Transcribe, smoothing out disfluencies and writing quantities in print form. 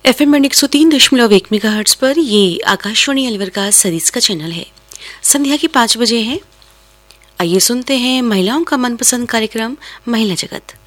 FM 103.1 megahertz पर ये आकाशवाणी अलवर का सरीज का चैनल है। संध्या के 5 बजे है। आइए सुनते हैं महिलाओं का मनपसंद कार्यक्रम महिला जगत।